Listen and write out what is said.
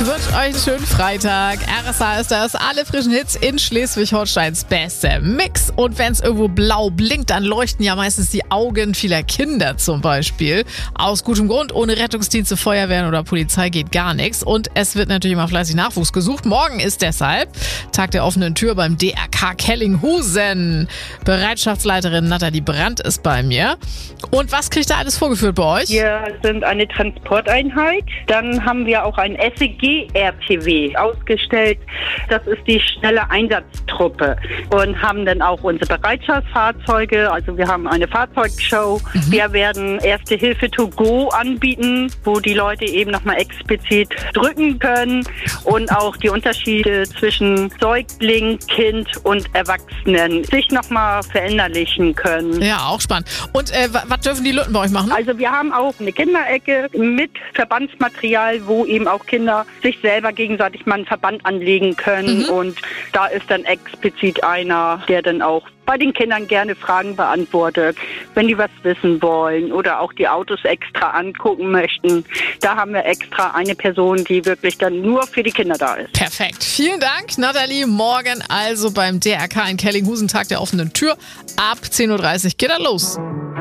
wünsche euch einen schönen Freitag. RSA ist das. Alle frischen Hits in Schleswig-Holsteins beste Mix. Und wenn es irgendwo blau blinkt, dann leuchten ja meistens die Augen vieler Kinder zum Beispiel. Aus gutem Grund, ohne Rettungsdienste, Feuerwehren oder Polizei geht gar nichts. Und es wird natürlich immer fleißig Nachwuchs gesucht. Morgen ist deshalb Tag der offenen Tür beim DRK Kellinghusen. Bereitschaftsleiterin Nathalie Brandt ist bei mir. Und was kriegt da alles vorgeführt bei euch? Wir sind eine Transporteinheit. Dann haben wir auch ein SEG-RTW ausgestellt. Das ist die schnelle Einsatztruppe. Und haben dann auch unsere Bereitschaftsfahrzeuge. Also wir haben eine Fahrzeugshow. Wir werden Erste Hilfe to go anbieten, wo die Leute eben nochmal explizit drücken können und auch die Unterschiede zwischen Säugling, Kind und Erwachsenen sich nochmal verinnerlichen können. Ja, auch spannend. Und was dürfen die Lütten bei euch machen? Also wir haben auch eine Kinderecke mit Verbandsmaterial, wo eben auch Kinder sich selber gegenseitig mal einen Verband anlegen können. Und da ist dann explizit einer, der dann auch bei den Kindern gerne Fragen beantwortet, wenn die was wissen wollen oder auch die Autos extra angucken möchten. Da haben wir extra eine Person, die wirklich dann nur für die Kinder da ist. Perfekt. Vielen Dank, Nathalie. Morgen also beim DRK in Kellinghusen, Tag der offenen Tür. Ab 10.30 Uhr geht er los.